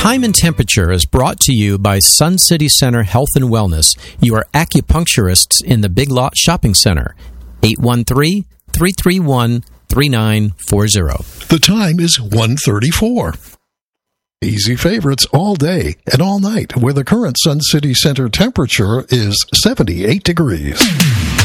Time and Temperature is brought to you by Sun City Center Health and Wellness, your acupuncturists in the Big Lot Shopping Center. 813-331-3940. The time is 1:34. Easy favorites all day and all night, where the current Sun City Center temperature is 78 degrees.